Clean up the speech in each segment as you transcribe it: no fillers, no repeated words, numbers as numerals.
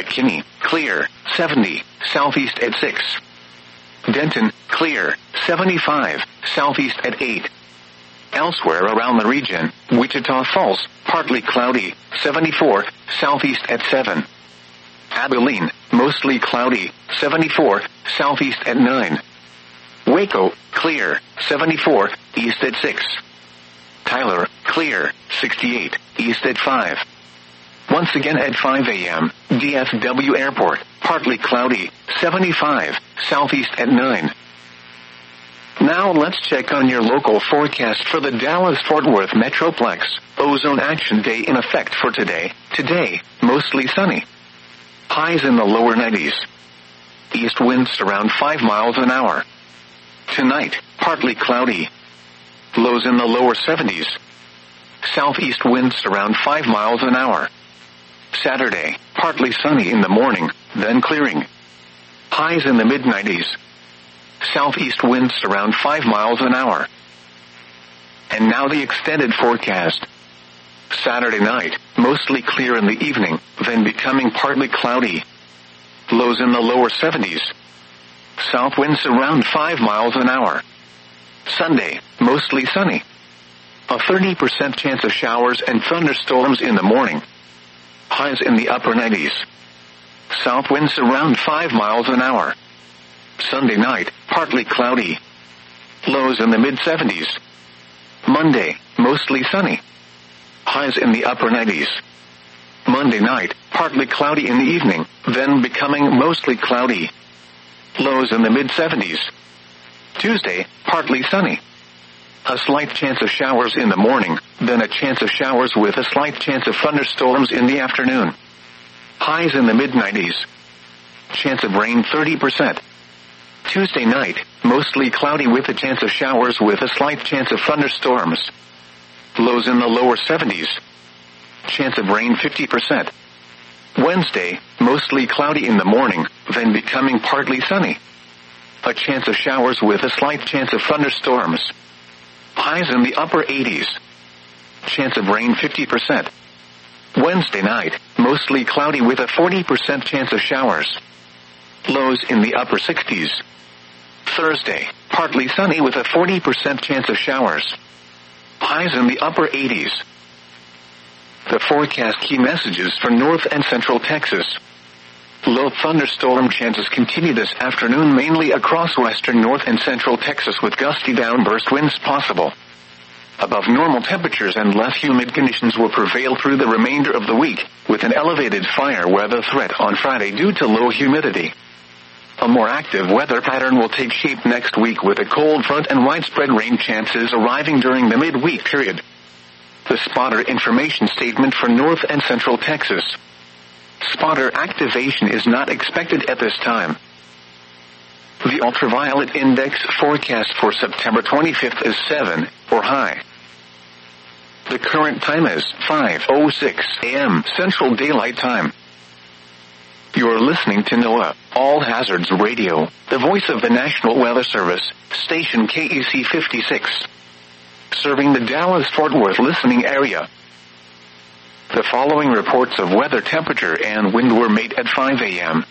McKinney, clear, 70, southeast at 6. Denton, clear, 75, southeast at 8. Elsewhere around the region, Wichita Falls, partly cloudy, 74, southeast at 7. Abilene, mostly cloudy, 74, southeast at 9. Waco, clear, 74, east at 6. Tyler, clear, 68, east at 5. Once again at 5 a.m., DFW Airport, partly cloudy, 75, southeast at 9. Now let's check on your local forecast for the Dallas-Fort Worth Metroplex. Ozone Action Day in effect for today. Today, mostly sunny. Highs in the lower 90s. East winds around 5 miles an hour. Tonight, partly cloudy. Lows in the lower 70s. Southeast winds around 5 miles an hour. Saturday, partly sunny in the morning, then clearing. Highs in the mid-90s. Southeast winds around 5 miles an hour. And now the extended forecast. Saturday night, mostly clear in the evening, then becoming partly cloudy. Lows in the lower 70s. South winds around 5 miles an hour. Sunday, mostly sunny. A 30% chance of showers and thunderstorms in the morning. Highs in the upper 90s. South winds around 5 miles an hour. Sunday night, partly cloudy. Lows in the mid-70s. Monday, mostly sunny. Highs in the upper 90s. Monday night, partly cloudy in the evening, then becoming mostly cloudy. Lows in the mid-70s. Tuesday, partly sunny. A slight chance of showers in the morning, then a chance of showers with a slight chance of thunderstorms in the afternoon. Highs in the mid-90s. Chance of rain 30%. Tuesday night, mostly cloudy with a chance of showers with a slight chance of thunderstorms. Lows in the lower 70s. Chance of rain 50%. Wednesday, mostly cloudy in the morning, then becoming partly sunny. A chance of showers with a slight chance of thunderstorms. Highs in the upper 80s. Chance of rain 50%. Wednesday night, mostly cloudy with a 40% chance of showers. Lows in the upper 60s. Thursday, partly sunny with a 40% chance of showers. Highs in the upper 80s. The forecast key messages for North and Central Texas. Low thunderstorm chances continue this afternoon mainly across western North and Central Texas with gusty downburst winds possible. Above normal temperatures and less humid conditions will prevail through the remainder of the week, with an elevated fire weather threat on Friday due to low humidity. A more active weather pattern will take shape next week with a cold front and widespread rain chances arriving during the midweek period. The spotter information statement for North and Central Texas. Spotter activation is not expected at this time. The ultraviolet index forecast for September 25th is 7, or high. The current time is 5:06 a.m. Central Daylight Time. You are listening to NOAA, All Hazards Radio, the voice of the National Weather Service, station KEC 56. Serving the Dallas-Fort Worth listening area. The following reports of weather temperature and wind were made at 5 a.m.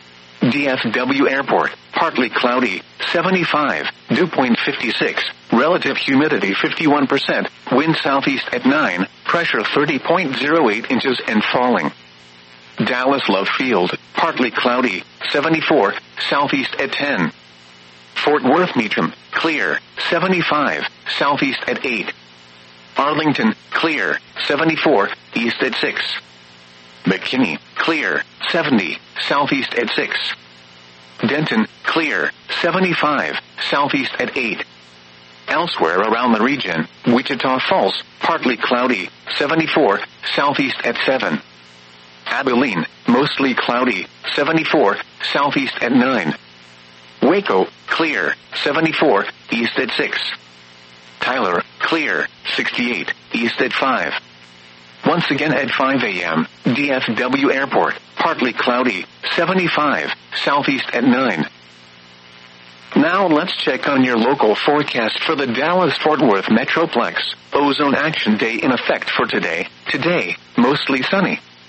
DFW Airport, partly cloudy, 75, dew point 56, relative humidity 51%, wind southeast at 9, pressure 30.08 inches and falling. Dallas Love Field, partly cloudy, 74, southeast at 10. Fort Worth Meacham, clear, 75, southeast at 8. Arlington, clear, 74, east at 6. McKinney, clear, 70, southeast at 6. Denton, clear, 75, southeast at 8. Elsewhere around the region, Wichita Falls, partly cloudy, 74, southeast at 7. Abilene, mostly cloudy, 74, southeast at 9. Waco, clear, 74, east at 6. Tyler, clear, 68, east at 5. Once again at 5 a.m., DFW Airport, partly cloudy, 75, southeast at 9. Now let's check on your local forecast for the Dallas-Fort Worth Metroplex. Ozone Action Day in effect for today. Today, mostly sunny.